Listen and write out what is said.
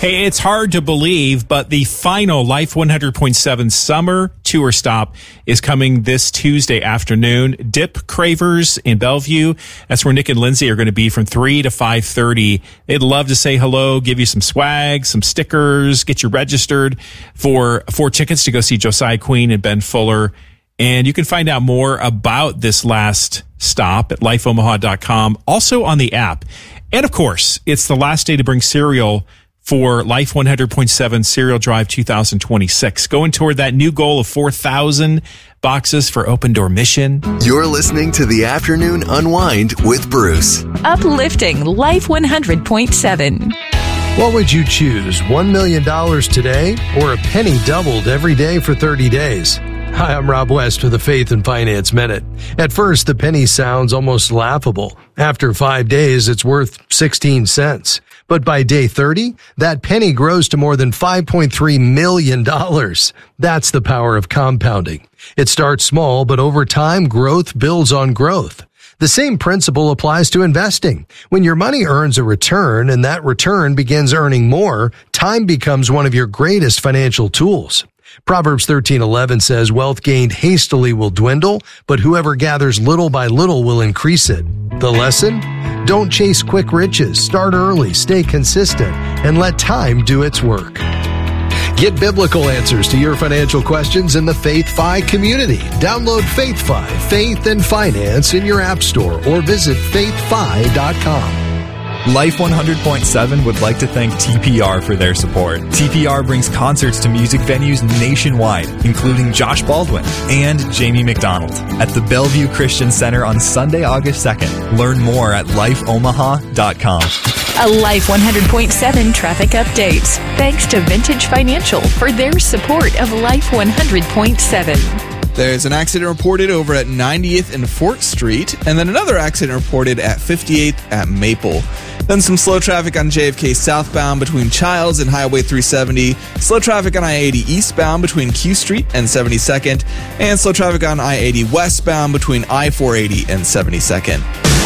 Hey, it's hard to believe, but the final Life 100.7 summer tour stop is coming this Tuesday afternoon. Dip Cravers in Bellevue. That's where Nick and Lindsay are going to be from 3 to 5:30. They'd love to say hello, give you some swag, some stickers, get you registered for 4 tickets to go see Josiah Queen and Ben Fuller. And you can find out more about this last stop at lifeomaha.com, also on the app. And of course, it's the last day to bring cereal for Life 100.7 Cereal Drive 2026. Going toward that new goal of 4,000 boxes for Open Door Mission. You're listening to The Afternoon Unwind with Bruce. Uplifting Life 100.7. What would you choose, $1 million today or a penny doubled every day for 30 days? Hi, I'm Rob West with the Faith and Finance Minute. At first, the penny sounds almost laughable. After 5 days, it's worth 16 cents. But by day 30, that penny grows to more than $5.3 million. That's the power of compounding. It starts small, but over time, growth builds on growth. The same principle applies to investing. When your money earns a return and that return begins earning more, time becomes one of your greatest financial tools. Proverbs 13:11 says, wealth gained hastily will dwindle, but whoever gathers little by little will increase it. The lesson? Don't chase quick riches. Start early, stay consistent, and let time do its work. Get biblical answers to your financial questions in the Faith Fi community. Download Faith Fi, Faith and Finance in your app store or visit faithfi.com. Life 100.7 would like to thank TPR for their support. TPR brings concerts to music venues nationwide, including Josh Baldwin and Jamie McDonald at the Bellevue Christian Center on Sunday, August 2nd. Learn more at lifeomaha.com. A Life 100.7 traffic update. Thanks to Vintage Financial for their support of Life 100.7. There's an accident reported over at 90th and Fort Street, and then another accident reported at 58th at Maple. Then some slow traffic on JFK southbound between Childs and Highway 370, slow traffic on I-80 eastbound between Q Street and 72nd, and slow traffic on I-80 westbound between I-480 and 72nd.